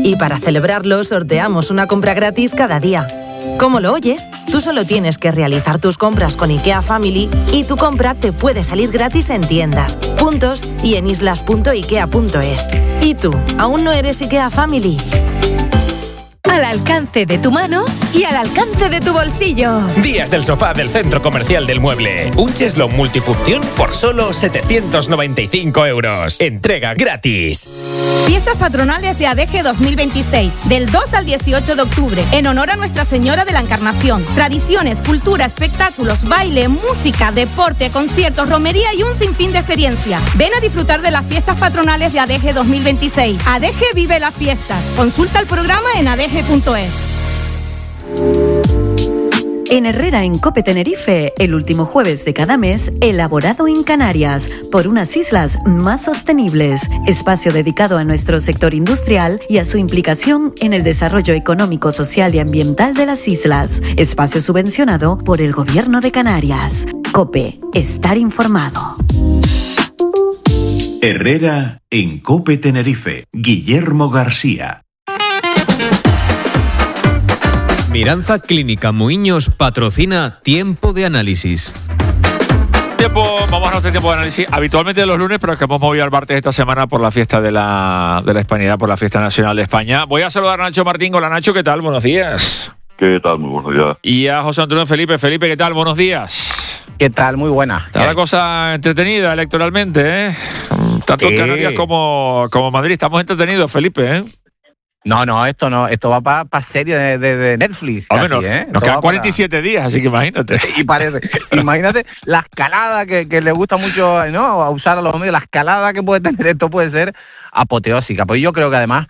Y para celebrarlo, sorteamos una compra gratis cada día. ¿Cómo lo oyes? Tú solo tienes que realizar tus compras con IKEA Family y tu compra te puede salir gratis en tiendas, puntos y en islas.ikea.es. ¿Y tú, aún no eres IKEA Family? Al alcance de tu mano y al alcance de tu bolsillo. Días del sofá del Centro Comercial del Mueble. Un cheslón multifunción por solo 795 €. Entrega gratis. Fiestas patronales de ADG 2026, del 2 al 18 de octubre, en honor a Nuestra Señora de la Encarnación. Tradiciones, cultura, espectáculos, baile, música, deporte, conciertos, romería y un sinfín de experiencia. Ven a disfrutar de las fiestas patronales de ADG 2026. ADG vive las fiestas. Consulta el programa en adg.es. En Herrera, en Cope Tenerife, el último jueves de cada mes, elaborado en Canarias, por unas islas más sostenibles. Espacio dedicado a nuestro sector industrial y a su implicación en el desarrollo económico, social y ambiental de las islas. Espacio subvencionado por el Gobierno de Canarias. Cope, estar informado. Herrera, en Cope Tenerife. Guillermo García. Miranza Clínica Muiños patrocina Tiempo de Análisis. Vamos a hacer tiempo de análisis habitualmente los lunes, pero es que hemos movido al martes esta semana por la fiesta de la Hispanidad, por la fiesta nacional de España. Voy a saludar a Nacho Martín. Hola Nacho, ¿qué tal? Buenos días. ¿Qué tal? Muy buenos días. Y a José Antonio Felipe. Felipe, ¿qué tal? Buenos días. ¿Qué tal? Muy buena. Está la cosa entretenida electoralmente, ¿eh? Tanto en Canarias como Madrid. Estamos entretenidos, Felipe, ¿eh? No, esto va para serie de Netflix. Al menos, nos quedan 47 días, así que imagínate. Y parece, imagínate la escalada que le gusta mucho, ¿no?, a usar a los medios, la escalada que puede tener esto puede ser apoteósica. Pues yo creo que además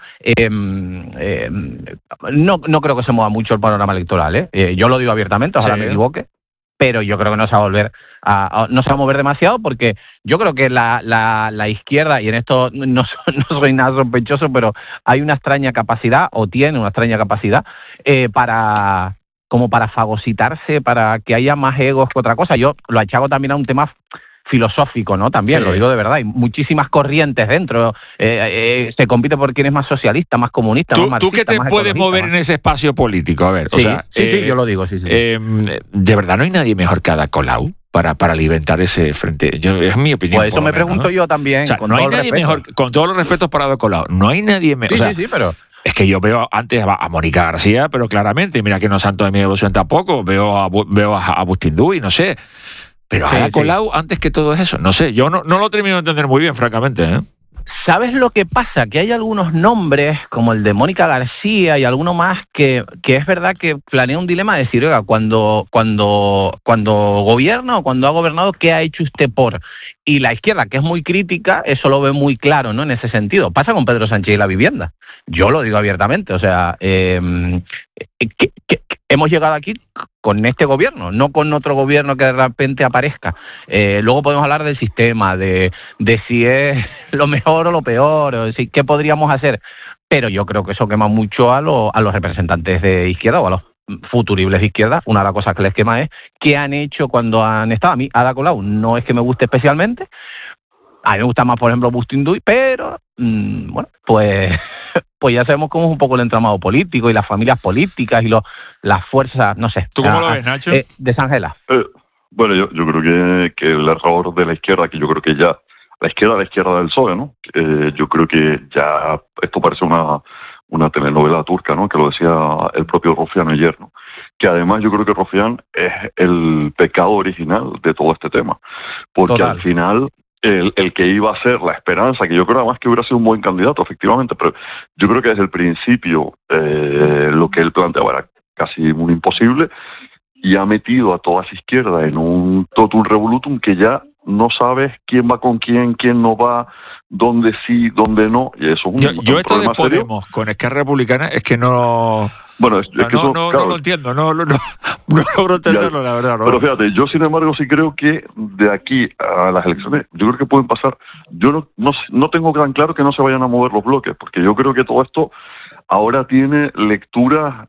no creo que se mueva mucho el panorama electoral, ¿eh? Yo lo digo abiertamente, ojalá me equivoque, pero yo creo que no se va a mover demasiado, porque yo creo que la izquierda, y en esto no soy nada sospechoso, pero hay una extraña capacidad, o tiene una extraña capacidad, para fagocitarse, para que haya más egos que otra cosa. Yo lo achaco también a un tema filosófico, ¿no? También, lo digo de verdad, hay muchísimas corrientes dentro, se compite por quién es más socialista, más comunista, más marxista. ¿Tú qué te puedes mover en ese espacio político? A ver, sí, yo lo digo, sí. ¿De verdad no hay nadie mejor que Ada Colau para alimentar ese frente? Es mi opinión. Pues eso me pregunto yo también. O sea, no hay nadie mejor, con todos los respetos para Ada Colau, no hay nadie mejor. Sí, pero... Es que yo veo antes a Mónica García, pero claramente, mira que no santo de mi devoción tampoco, veo a Agustín Duy, no sé. Pero Ada Colau, antes que todo eso, no sé, yo no lo termino de entender muy bien, francamente, ¿eh? ¿Sabes lo que pasa? Que hay algunos nombres, como el de Mónica García y alguno más, que es verdad que planea un dilema de decir, oiga, cuando gobierna o cuando ha gobernado, ¿qué ha hecho usted por? Y la izquierda, que es muy crítica, eso lo ve muy claro, ¿no? En ese sentido. Pasa con Pedro Sánchez y la vivienda. Yo lo digo abiertamente, o sea, hemos llegado aquí con este gobierno, no con otro gobierno que de repente aparezca. Luego podemos hablar del sistema, de si es lo mejor o lo peor, o si qué podríamos hacer. Pero yo creo que eso quema mucho a los representantes de izquierda o a los futuribles de izquierda. Una de las cosas que les quema es qué han hecho cuando han estado. A mí, Ada Colau, no es que me guste especialmente. A mí me gusta más, por ejemplo, Agustín Duy, pero, bueno, pues ya sabemos cómo es un poco el entramado político y las familias políticas y las fuerzas, no sé. ¿Tú cómo lo ves, Nacho? Desangela. Bueno, yo creo que el error de la izquierda, que yo creo que ya la izquierda del PSOE, ¿no? Yo creo que ya esto parece una telenovela turca, ¿no? Que lo decía el propio Rufián ayer, ¿no? Que además yo creo que Rufián es el pecado original de todo este tema, porque Total. Al final el que iba a ser la esperanza, que yo creo además que hubiera sido un buen candidato, efectivamente, pero yo creo que desde el principio lo que él planteaba era casi un imposible, y ha metido a toda esa izquierda en un totum revolutum que ya no sabes quién va con quién no va, dónde sí, dónde no, y eso es yo esto de Podemos con Esquerra Republicana es que no... Bueno, no lo entiendo, no logro entenderlo, la verdad. ¿No? Pero fíjate, yo sin embargo sí creo que de aquí a las elecciones, yo creo que pueden pasar, yo no tengo tan claro que no se vayan a mover los bloques, porque yo creo que todo esto ahora tiene lecturas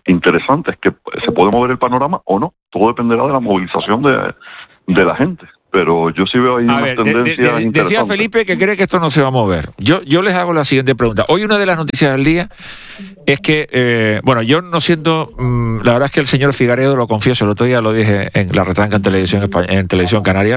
interesantes, que se puede mover el panorama o no, todo dependerá de la movilización de la gente. pero yo sí veo ahí A unas ver, tendencias decía interesantes. Felipe que cree que esto no se va a mover. Yo les hago la siguiente pregunta. Hoy una de las noticias del día es que, bueno, yo no siento, la verdad es que el señor Figaredo, lo confieso, el otro día lo dije en la retranca en televisión canaria,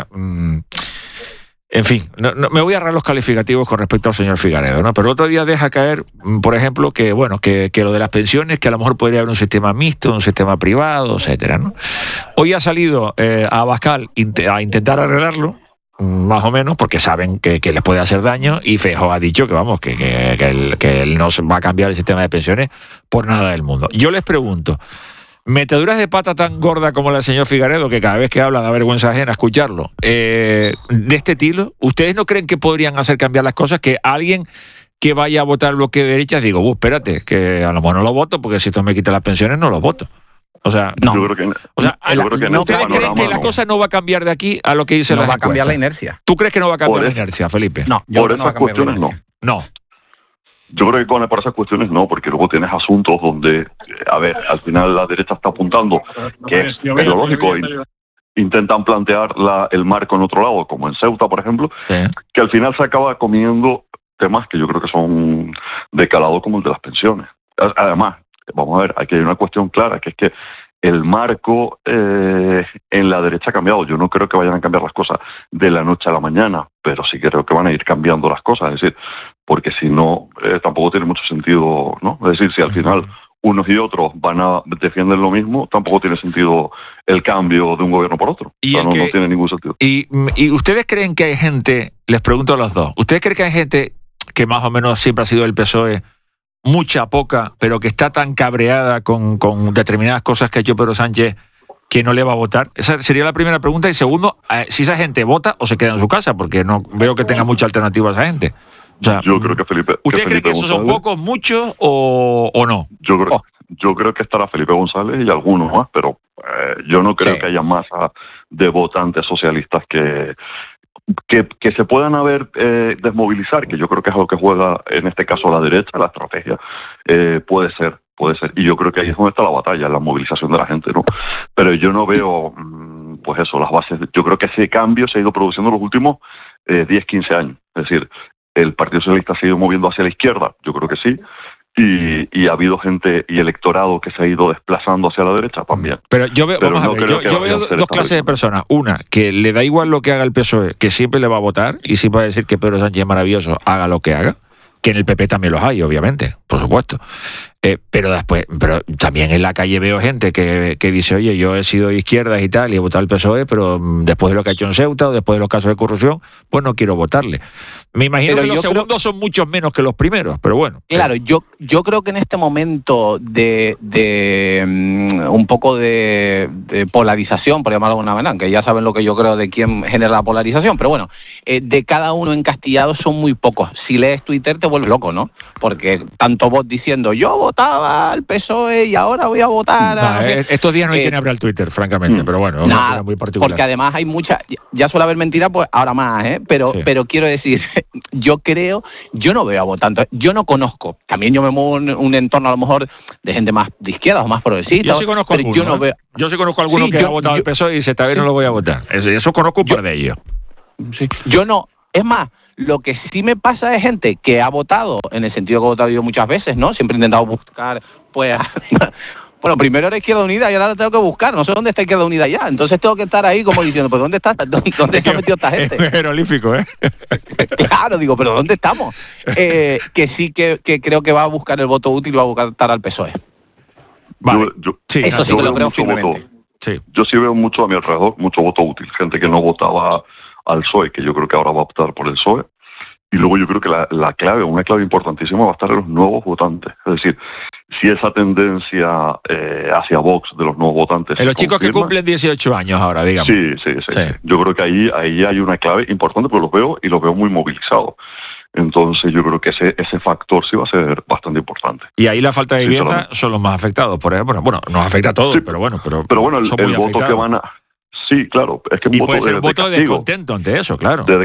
en fin, no, me voy a ahorrar los calificativos con respecto al señor Figaredo, ¿no? Pero el otro día deja caer, por ejemplo, que bueno, que lo de las pensiones, que a lo mejor podría haber un sistema mixto, un sistema privado, etcétera, ¿no? Hoy ha salido a Abascal a intentar arreglarlo, más o menos, porque saben que les puede hacer daño, y Feijóo ha dicho que vamos, que él no va a cambiar el sistema de pensiones por nada del mundo. Yo les pregunto, meteduras de pata tan gorda como la del señor Figaredo, que cada vez que habla da vergüenza ajena escucharlo, de este estilo, ¿ustedes no creen que podrían hacer cambiar las cosas? Que alguien que vaya a votar el bloque de derechas digo, espérate, que a lo mejor no lo voto, porque si esto me quita las pensiones no lo voto. O sea, no. Yo creo que, ¿ustedes creen que la cosa no va a cambiar de aquí a lo que dice la encuesta? No va a cambiar la inercia. ¿Tú crees que no va a cambiar la inercia, Felipe? No, por esas cuestiones no. No. Yo creo que por esas cuestiones no, porque luego tienes asuntos donde, a ver, al final la derecha está apuntando, que es lo lógico, intentan plantear el marco en otro lado, como en Ceuta, por ejemplo, sí, que al final se acaba comiendo temas que yo creo que son de calado como el de las pensiones. Además, vamos a ver, aquí hay una cuestión clara, que es que el marco en la derecha ha cambiado. Yo no creo que vayan a cambiar las cosas de la noche a la mañana, pero sí creo que van a ir cambiando las cosas, es decir, porque si no, tampoco tiene mucho sentido, ¿no? Es decir, si al final unos y otros defienden lo mismo, tampoco tiene sentido el cambio de un gobierno por otro. Y o sea, no tiene ningún sentido. ¿Y ustedes creen que hay gente, les pregunto a los dos, ¿ustedes creen que hay gente que más o menos siempre ha sido del PSOE, mucha, poca, pero que está tan cabreada con determinadas cosas que ha hecho Pedro Sánchez que no le va a votar? Esa sería la primera pregunta. Y segundo, si esa gente vota o se queda en su casa, porque no veo que tenga mucha alternativa a esa gente. O sea, yo creo que Felipe... ¿Usted cree que esos son pocos, muchos o no? Yo creo que estará Felipe González y algunos más, pero yo no creo que haya masa de votantes socialistas que se puedan desmovilizar, que yo creo que es algo que juega en este caso la derecha, la estrategia, puede ser, y yo creo que ahí es donde está la batalla, la movilización de la gente, ¿no? Pero yo no veo, pues eso, las bases, yo creo que ese cambio se ha ido produciendo en los últimos 10, 15 años, es decir, el Partido Socialista se ha ido moviendo hacia la izquierda, yo creo que sí, y ha habido gente y electorado que se ha ido desplazando hacia la derecha también. Pero yo veo, yo veo dos clases de personas. Una, que le da igual lo que haga el PSOE, que siempre le va a votar, y siempre va a decir que Pedro Sánchez es maravilloso, haga lo que haga, que en el PP también los hay, obviamente, por supuesto. Pero también en la calle veo gente que dice, oye, yo he sido de izquierdas y tal, y he votado al PSOE, pero después de lo que ha hecho en Ceuta o después de los casos de corrupción, pues no quiero votarle. Me imagino que los segundos son muchos menos que los primeros, pero bueno. Claro, yo creo que en este momento de un poco de polarización, por llamarlo de alguna manera, que ya saben lo que yo creo de quién genera la polarización, pero bueno, de cada uno encastillado son muy pocos. Si lees Twitter te vuelves loco, ¿no? Porque tanto vos diciendo, yo votaba al PSOE y ahora voy a votar estos días no hay quien abra el Twitter, francamente, pero bueno, es una cosa muy particular. Porque además hay mucha, ya suele haber mentira, pues ahora más, pero quiero decir, yo no veo a votantes, yo no conozco, también yo me muevo en un entorno a lo mejor de gente más de izquierda o más progresista. Yo sí conozco algunos, yo sí conozco algunos que ha votado al PSOE y dice, tal vez no lo voy a votar. Eso conozco un par de ellos. Sí, yo no, es más, lo que sí me pasa es gente que ha votado, en el sentido que he votado yo muchas veces, ¿no? Siempre he intentado buscar, pues... Bueno, primero era Izquierda Unida y ahora la tengo que buscar. No sé dónde está Izquierda Unida ya. Entonces tengo que estar ahí como diciendo, ¿pero dónde está? ¿Dónde está metido esta gente? Es jeroglífico, ¿eh? Claro, digo, ¿pero dónde estamos? Que sí que creo que va a buscar el voto útil y va a buscar al PSOE. Vale. Eso sí que lo creo firmemente. Yo sí veo mucho a mi alrededor, mucho voto útil. Gente que no votaba al PSOE, que yo creo que ahora va a optar por el PSOE. Y luego yo creo que una clave importantísima va a estar en los nuevos votantes. Es decir, si esa tendencia hacia Vox de los nuevos votantes... En los chicos que cumplen 18 años ahora, digamos. Sí. Yo creo que ahí hay una clave importante, pero los veo muy movilizados. Entonces yo creo que ese factor sí va a ser bastante importante. Y ahí la falta de vivienda son los más afectados, por ejemplo. Bueno, nos afecta a todos, pero bueno. Pero bueno, el voto que van a... Sí, claro. Es que y puede ser un voto de descontento ante eso, claro.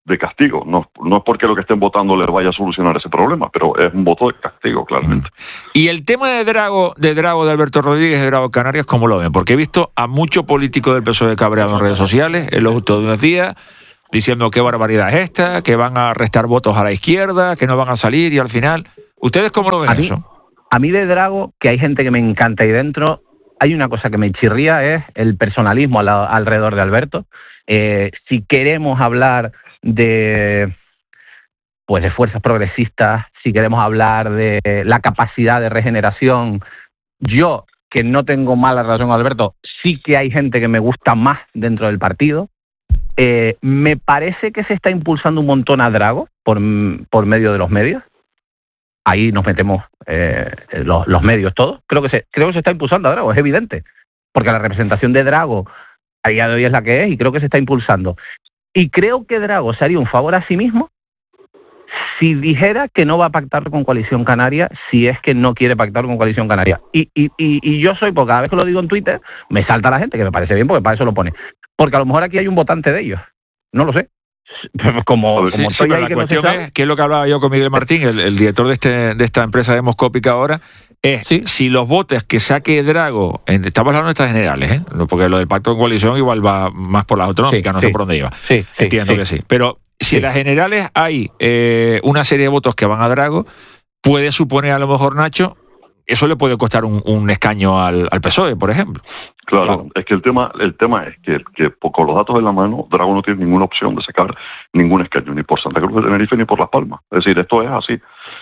de castigo. No es porque lo que estén votando les vaya a solucionar ese problema, pero es un voto de castigo, claramente. Y el tema de Drago de Alberto Rodríguez, de Drago Canarias, ¿cómo lo ven? Porque he visto a muchos políticos del PSOE cabreado en redes sociales en los últimos días, diciendo qué barbaridad es esta, que van a restar votos a la izquierda, que no van a salir, y al final, ¿ustedes cómo lo ven eso? A mí de Drago, que hay gente que me encanta ahí dentro, hay una cosa que me chirría, es el personalismo alrededor de Alberto. Si queremos hablar de fuerzas progresistas, si queremos hablar de la capacidad de regeneración, yo, que no tengo mala relación con Alberto, sí que hay gente que me gusta más dentro del partido. Me parece que se está impulsando un montón a Drago por medio de los medios. Ahí nos metemos los medios todos. Creo que se está impulsando a Drago, es evidente, porque la representación de Drago a día de hoy es la que es, y creo que se está impulsando. Y creo que Drago se haría un favor a sí mismo si dijera que no va a pactar con Coalición Canaria, si es que no quiere pactar con Coalición Canaria. Y yo soy, porque cada vez que lo digo en Twitter, me salta la gente, que me parece bien, porque para eso lo pone. Porque a lo mejor aquí hay un votante de ellos. No lo sé. Como pero la cuestión es, que es lo que hablaba yo con Miguel Martín, el director de esta empresa demoscópica ahora, es si los votos que saque Drago, estamos hablando de estas generales, porque lo del pacto de coalición igual va más por las autonómicas, no sé por dónde iba. Entiendo que sí. Pero si en las generales hay una serie de votos que van a Drago, puede suponer a lo mejor, Nacho, eso le puede costar un escaño al PSOE, por ejemplo. Claro, es que el tema es que con los datos en la mano, Drago no tiene ninguna opción de sacar ningún escaño, ni por Santa Cruz de Tenerife ni por Las Palmas. Es decir, esto es así.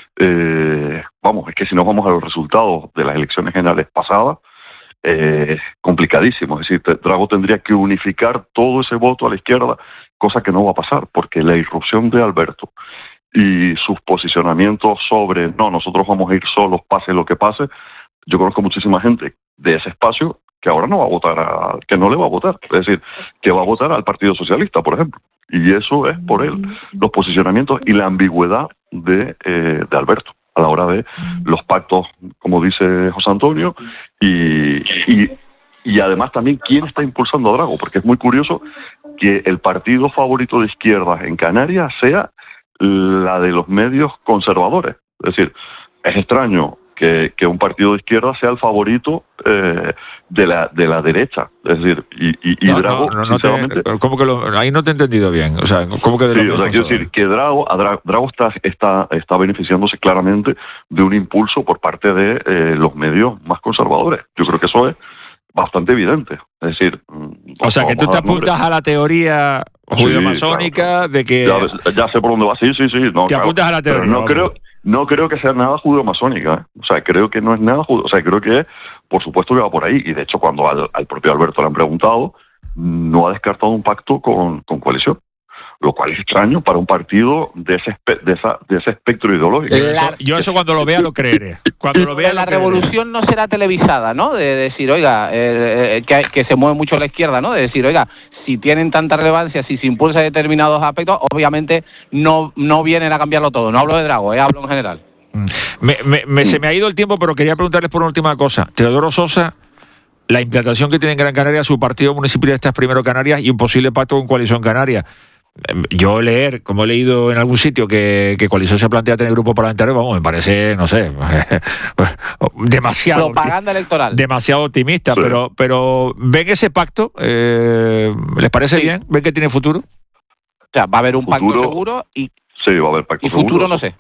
Es que si nos vamos a los resultados de las elecciones generales pasadas, complicadísimo. Es decir, Drago tendría que unificar todo ese voto a la izquierda, cosa que no va a pasar, porque la irrupción de Alberto y sus posicionamientos sobre nosotros vamos a ir solos, pase lo que pase, yo conozco muchísima gente de ese espacio que ahora no va a votar, que no le va a votar, es decir, que va a votar al Partido Socialista, por ejemplo, y eso es por él, los posicionamientos y la ambigüedad de Alberto a la hora de los pactos, como dice José Antonio, y además también quién está impulsando a Drago, porque es muy curioso que el partido favorito de izquierdas en Canarias sea la de los medios conservadores. Es decir, es extraño que un partido de izquierda sea el favorito de la derecha. Es decir, y Drago, sinceramente... ¿Cómo que ahí no te he entendido bien? O sea, ¿cómo que quiero decir que Drago está beneficiándose claramente de un impulso por parte de los medios más conservadores. Yo creo que eso es bastante evidente. Es decir... O sea, que tú te apuntas a la teoría judeo-masónica de que... Ya sé por dónde va, sí. No, te apuntas a la teoría. Pero no creo que sea nada judeo-masónica. O sea, creo que no es nada judeo. O sea, creo que, por supuesto, que va por ahí. Y de hecho, cuando al propio Alberto le han preguntado, no ha descartado un pacto con coalición. Lo cual es extraño para un partido de ese espectro ideológico. Yo eso cuando lo vea lo creeré. Cuando lo vea la revolución no será televisada, ¿no? De decir, oiga, que se mueve mucho la izquierda, ¿no? De decir, oiga, si tienen tanta relevancia, si se impulsa determinados aspectos, obviamente no vienen a cambiarlo todo. No hablo de Drago, hablo en general. Se me ha ido el tiempo, pero quería preguntarles por una última cosa. Teodoro Sosa, la implantación que tiene en Gran Canaria, su partido municipalista es Primero Canarias y un posible pacto con Coalición Canaria. Yo como he leído en algún sitio que Coalición se plantea tener grupo parlamentario, vamos, me parece, no sé, demasiado propaganda electoral, demasiado optimista, sí. pero ¿ven ese pacto? ¿Les parece bien? ¿Ven que tiene futuro? O sea, va a haber un pacto seguro y sí, va a haber pacto y futuro seguro. No sé.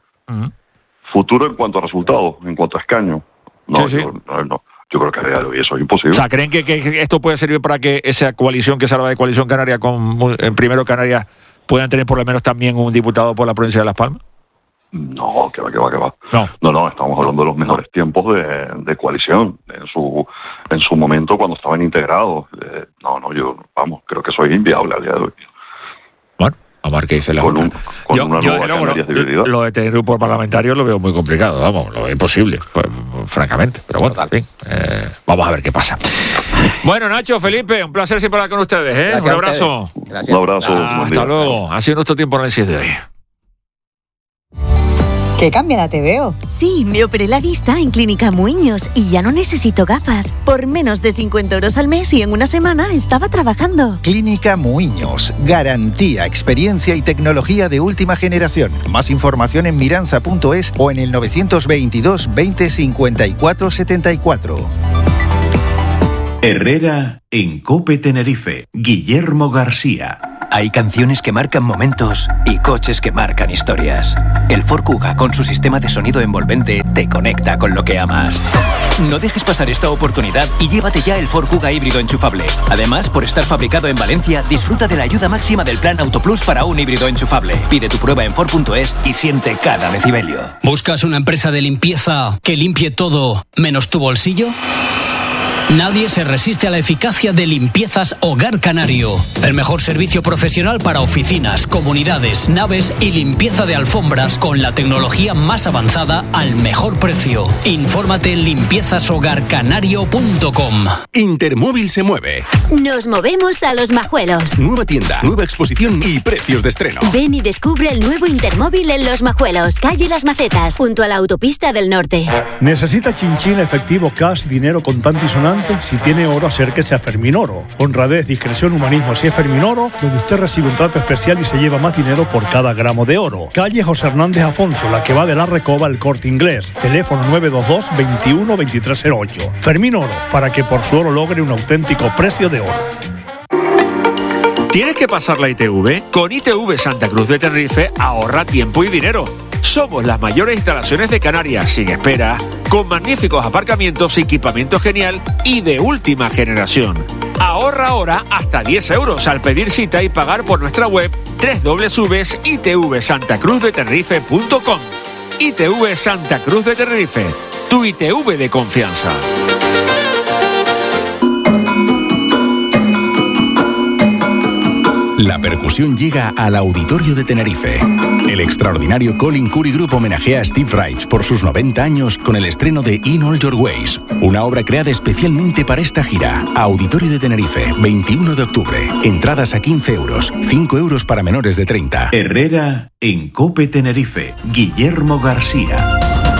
Futuro en cuanto a resultados, en cuanto a escaños. No, sí. No. Yo creo que eso es imposible. O sea, ¿creen que esto puede servir para que esa coalición que se habla de Coalición Canaria con Primero Canarias puedan tener por lo menos también un diputado por la provincia de Las Palmas? No, que va. No, estamos hablando de los mejores tiempos de coalición en su momento cuando estaban integrados. Creo que eso es inviable al día de hoy. Bueno, a ver qué dice la una nueva Canarias dividida. Lo de tener grupo parlamentario lo veo muy complicado, lo veo imposible, pues, francamente. Pero bueno, en fin, vamos a ver qué pasa. Bueno, Nacho, Felipe, un placer siempre hablar con ustedes, ¿eh? Un abrazo. Un abrazo. Hasta luego. Ha sido nuestro tiempo análisis de hoy. ¡Qué cambiada te veo! Sí, me operé la vista en Clínica Muiños y ya no necesito gafas. Por menos de 50 euros al mes y en una semana estaba trabajando. Clínica Muiños. Garantía, experiencia y tecnología de última generación. Más información en miranza.es o en el 922 20 54 74. Herrera en COPE Tenerife. Guillermo García. Hay canciones que marcan momentos y coches que marcan historias. El Ford Kuga, con su sistema de sonido envolvente, te conecta con lo que amas. No dejes pasar esta oportunidad y llévate ya el Ford Kuga híbrido enchufable. Además, por estar fabricado en Valencia, disfruta de la ayuda máxima del plan Autoplus para un híbrido enchufable. Pide tu prueba en Ford.es y siente cada decibelio. ¿Buscas una empresa de limpieza que limpie todo menos tu bolsillo? Nadie se resiste a la eficacia de Limpiezas Hogar Canario. El mejor servicio profesional para oficinas, comunidades, naves y limpieza de alfombras con la tecnología más avanzada al mejor precio. Infórmate en limpiezashogarcanario.com. Intermóvil se mueve. Nos movemos a Los Majuelos. Nueva tienda, nueva exposición y precios de estreno. Ven y descubre el nuevo Intermóvil en Los Majuelos, calle Las Macetas, junto a la autopista del Norte. ¿Necesita chinchín, efectivo, cash, dinero contante y sonante? Si tiene oro, acérquese a Fermín Oro. Honradez, discreción, humanismo, así es Fermín Oro, donde usted recibe un trato especial y se lleva más dinero por cada gramo de oro. Calle José Hernández Afonso, la que va de la Recoba al Corte Inglés. Teléfono 922 21 2308. Fermín Oro, para que por su oro logre un auténtico precio de oro. ¿Tienes que pasar la ITV? Con ITV Santa Cruz de Tenerife ahorra tiempo y dinero. Somos las mayores instalaciones de Canarias, sin espera, con magníficos aparcamientos, equipamiento genial y de última generación. Ahorra ahora hasta 10 euros al pedir cita y pagar por nuestra web www.itvsantacruzdetenerife.com. ITV Santa Cruz de Tenerife, tu ITV de confianza. La percusión llega al Auditorio de Tenerife. El extraordinario Colin Curry Group homenajea a Steve Reich por sus 90 años con el estreno de In All Your Ways, una obra creada especialmente para esta gira. Auditorio de Tenerife, 21 de octubre. Entradas a 15 euros, 5 euros para menores de 30. Herrera en COPE Tenerife. Guillermo García.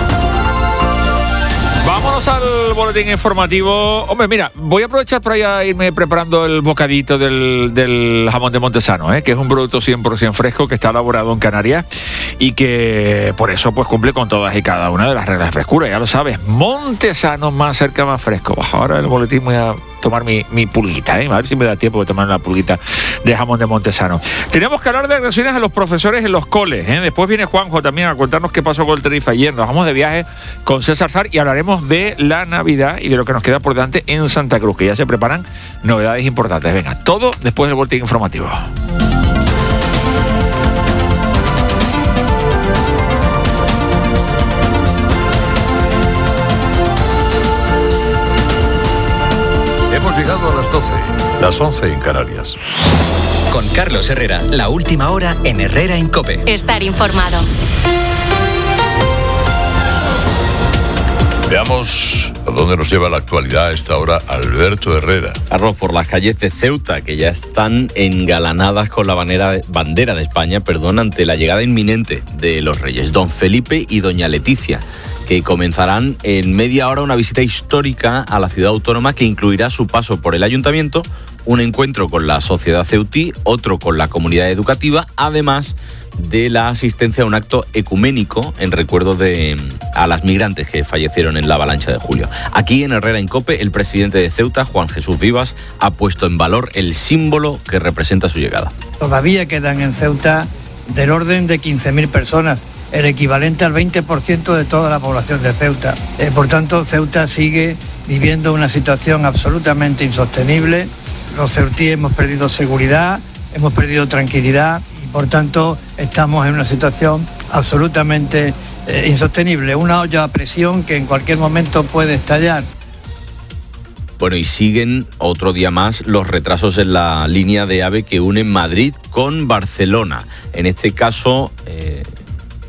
Vámonos al boletín informativo. Hombre, mira, voy a aprovechar para irme preparando el bocadito del jamón de Montesano, que es un producto 100% fresco que está elaborado en Canarias y que por eso pues cumple con todas y cada una de las reglas de frescura. Ya lo sabes, Montesano, más cerca, más fresco. Ahora el boletín voy a tomar mi pulguita, a ver si me da tiempo de tomar una pulguita de jamón de Montesano. Tenemos que hablar de agresiones a los profesores en los coles, Después viene Juanjo también a contarnos qué pasó con el Tenerife ayer. Nos vamos de viaje con César Sar y hablaremos de la Navidad y de lo que nos queda por delante en Santa Cruz, que ya se preparan novedades importantes. Venga, todo después del boletín informativo. Hemos llegado a las 12, las 11 en Canarias. Con Carlos Herrera, la última hora en Herrera en COPE. Estar informado. Veamos a dónde nos lleva la actualidad a esta hora Alberto Herrera. Carlos, por las calles de Ceuta, que ya están engalanadas con la bandera de España, ante la llegada inminente de los reyes, don Felipe y doña Leticia, que comenzarán en media hora una visita histórica a la ciudad autónoma que incluirá su paso por el ayuntamiento, un encuentro con la sociedad ceutí, otro con la comunidad educativa, además de la asistencia a un acto ecuménico en recuerdo a las migrantes que fallecieron en la avalancha de julio. Aquí en Herrera en COPE, el presidente de Ceuta, Juan Jesús Vivas, ha puesto en valor el símbolo que representa su llegada. Todavía quedan en Ceuta del orden de 15.000 personas, el equivalente al 20% de toda la población de Ceuta. Por tanto, Ceuta sigue viviendo una situación absolutamente insostenible. Los ceutíes hemos perdido seguridad, hemos perdido tranquilidad y, por tanto, estamos en una situación absolutamente insostenible. Una olla a presión que en cualquier momento puede estallar. Bueno, y siguen otro día más los retrasos en la línea de AVE que une Madrid con Barcelona. En este caso,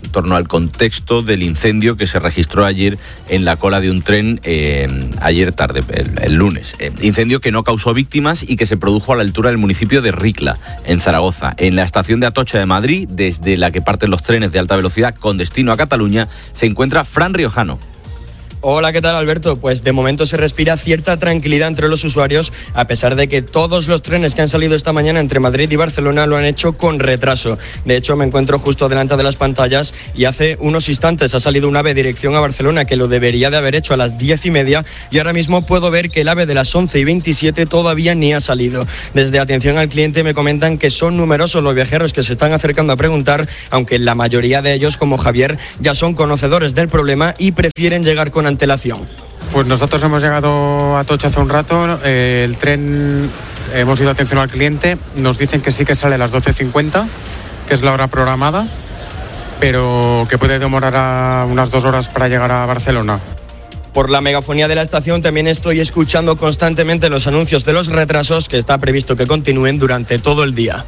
torno al contexto del incendio que se registró ayer en la cola de un tren, ayer tarde, el lunes. Incendio que no causó víctimas y que se produjo a la altura del municipio de Ricla, en Zaragoza. En la estación de Atocha de Madrid, desde la que parten los trenes de alta velocidad con destino a Cataluña, se encuentra Fran Riojano. Hola, ¿qué tal, Alberto? Pues de momento se respira cierta tranquilidad entre los usuarios, a pesar de que todos los trenes que han salido esta mañana entre Madrid y Barcelona lo han hecho con retraso. De hecho, me encuentro justo delante de las pantallas y hace unos instantes ha salido un AVE dirección a Barcelona que lo debería de haber hecho a las 10:30 y ahora mismo puedo ver que el AVE de las 11:27 todavía ni ha salido. Desde atención al cliente me comentan que son numerosos los viajeros que se están acercando a preguntar, aunque la mayoría de ellos, como Javier, ya son conocedores del problema y prefieren llegar con antelación. Pues nosotros hemos llegado a Atocha hace un rato, el tren, hemos ido a atención al cliente, nos dicen que sí que sale a las 12:50, que es la hora programada, pero que puede demorar unas 2 horas para llegar a Barcelona. Por la megafonía de la estación también estoy escuchando constantemente los anuncios de los retrasos que está previsto que continúen durante todo el día.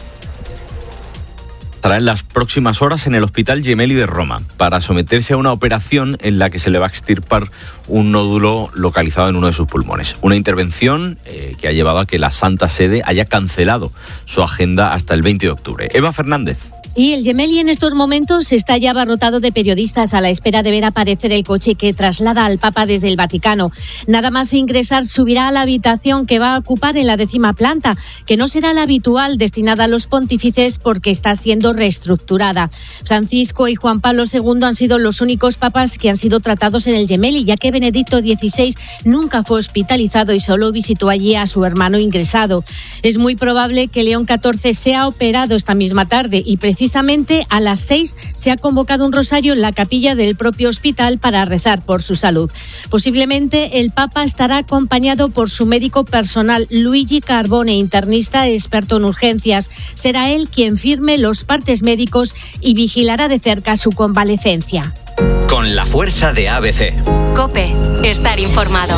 Estará en las próximas horas en el Hospital Gemelli de Roma para someterse a una operación en la que se le va a extirpar un nódulo localizado en uno de sus pulmones. Una intervención que ha llevado a que la Santa Sede haya cancelado su agenda hasta el 20 de octubre. Eva Fernández. Sí, el Gemelli en estos momentos está ya abarrotado de periodistas a la espera de ver aparecer el coche que traslada al Papa desde el Vaticano. Nada más ingresar, subirá a la habitación que va a ocupar en la 10ª planta, que no será la habitual destinada a los pontífices porque está siendo reestructurada. Francisco y Juan Pablo II han sido los únicos papas que han sido tratados en el Gemelli, ya que Benedicto XVI nunca fue hospitalizado y solo visitó allí a su hermano ingresado. Es muy probable que León XIV sea operado esta misma tarde y precisamente a las 6 se ha convocado un rosario en la capilla del propio hospital para rezar por su salud. Posiblemente el Papa estará acompañado por su médico personal, Luigi Carbone, internista experto en urgencias. Será él quien firme los partes médicos y vigilará de cerca su convalecencia. Con la fuerza de ABC. COPE, estar informado.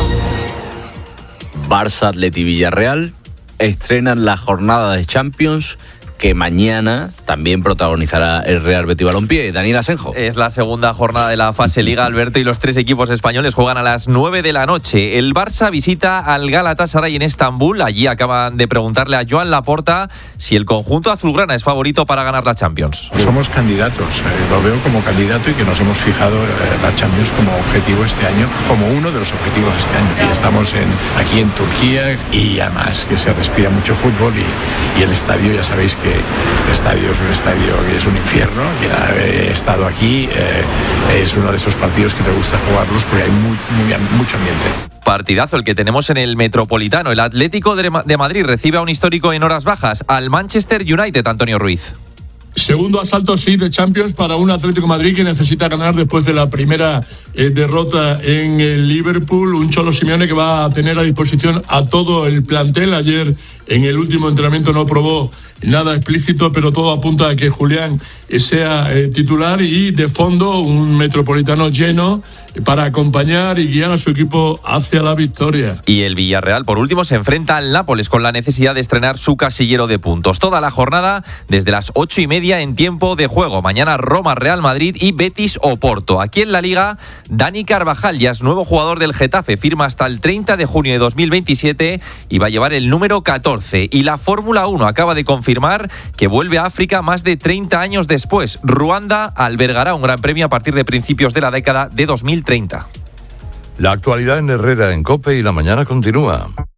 Barça, Atleti, Villarreal estrenan la jornada de Champions que mañana también protagonizará el Real Betis Balompié. Daniel Asenjo. Es la segunda jornada de la fase Liga, Alberto, y los 3 equipos españoles juegan a las 9 de la noche. El Barça visita al Galatasaray en Estambul. Allí acaban de preguntarle a Joan Laporta si el conjunto azulgrana es favorito para ganar la Champions. Somos candidatos, lo veo como candidato y que nos hemos fijado la Champions como objetivo este año, como uno de los objetivos este año. Y estamos aquí en Turquía y además que se respira mucho fútbol y el estadio, ya sabéis que el estadio es un estadio que es un infierno. Quien ha estado aquí es uno de esos partidos que te gusta jugarlos porque hay mucho ambiente. Partidazo el que tenemos en el Metropolitano. El Atlético de Madrid recibe a un histórico en horas bajas, al Manchester United, Antonio Ruiz. Segundo asalto, sí, de Champions para un Atlético de Madrid que necesita ganar después de la primera derrota en el Liverpool. Un Cholo Simeone que va a tener a disposición a todo el plantel. Ayer en el último entrenamiento no probó nada explícito, pero todo apunta a que Julián sea titular y de fondo un Metropolitano lleno para acompañar y guiar a su equipo hacia la victoria. Y el Villarreal, por último, se enfrenta al Nápoles con la necesidad de estrenar su casillero de puntos. Toda la jornada desde las 8:30 en tiempo de juego. Mañana Roma, Real Madrid y Betis Oporto. Aquí en la Liga, Dani Carvajal ya es nuevo jugador del Getafe. Firma hasta el 30 de junio de 2027 y va a llevar el número 14. Y la Fórmula 1 acaba de confirmar que vuelve a África más de 30 años después. Ruanda albergará un gran premio a partir de principios de la década de 2030. La actualidad en Herrera en COPE y la mañana continúa.